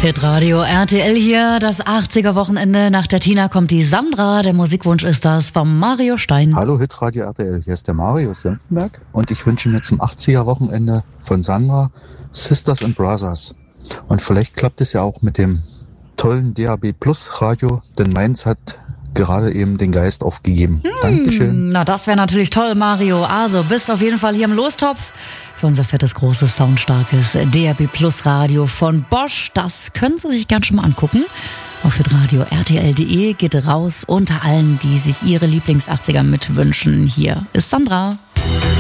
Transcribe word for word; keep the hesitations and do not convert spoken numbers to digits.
Hitradio R T L hier, das achtziger-Wochenende. Nach der Tina kommt die Sandra. Der Musikwunsch ist das vom Mario Stein. Hallo Hitradio R T L, hier ist der Mario aus Senftenberg und ich wünsche mir zum achtziger-Wochenende von Sandra Sisters and Brothers. Und vielleicht klappt es ja auch mit dem tollen D A B Plus Radio, denn meins hat gerade eben den Geist aufgegeben. Hm, Dankeschön. Na, das wäre natürlich toll, Mario. Also, bist auf jeden Fall hier im Lostopf für unser fettes, großes, soundstarkes D A B Plus Radio von Bosch. Das können Sie sich gern schon mal angucken. Auf hitradio R T L punkt de geht raus unter allen, die sich ihre Lieblings-achtziger mitwünschen. Hier ist Sandra.